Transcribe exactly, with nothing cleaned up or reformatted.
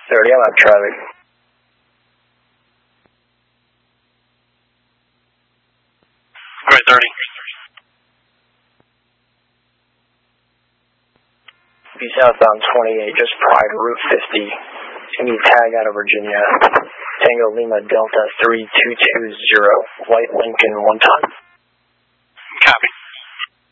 thirty, I'm out of traffic. Right, thirty. Be southbound twenty-eight, just prior to Route fifty. Can you tag out of Virginia? Tango Lima Delta three two two zero, White Lincoln one time. Copy.